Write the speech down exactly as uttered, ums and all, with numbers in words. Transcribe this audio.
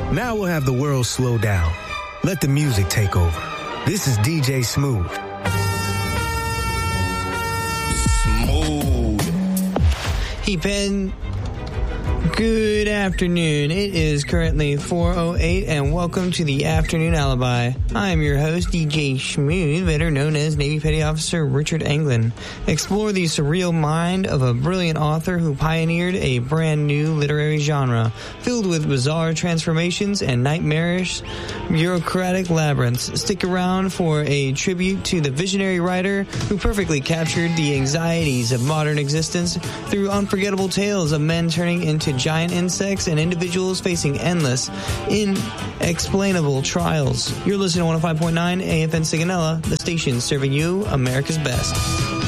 Now we'll have the world slow down. Let the music take over. This is D J Smooth. Smooth. Hey, Ben. Good afternoon. It is currently four oh eight, and welcome to the Afternoon Alibi. I am your host, D J Schmooth, better known as Navy Petty Officer Richard Anglin. Explore the surreal mind of a brilliant author who pioneered a brand new literary genre, filled with bizarre transformations and nightmarish bureaucratic labyrinths. Stick around for a tribute to the visionary writer who perfectly captured the anxieties of modern existence through unforgettable tales of men turning into giant insects and individuals facing endless, inexplainable trials. You're listening to one oh five point nine A F N Sigonella, the station serving you America's best.